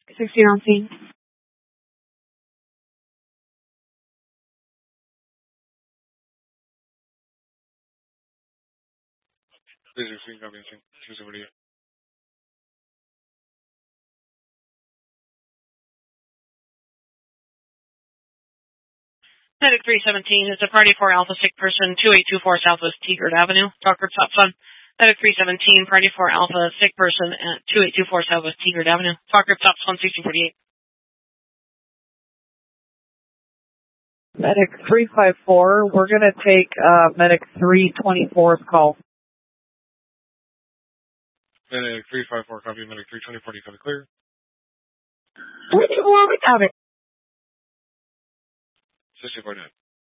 16 on scene. Medic 317. It's a Party 4 Alpha sick person, 2824 Southwest Tigard Avenue. Talker Top Fun. Medic 317, Party 4 Alpha sick person at 2824 Southwest Tigard Avenue. Talker Top Fun 1648. Medic 354, we're going to take Medic 324's call. Medic 354, copy. Medic 324, do you have it clear? We have it. 64 net.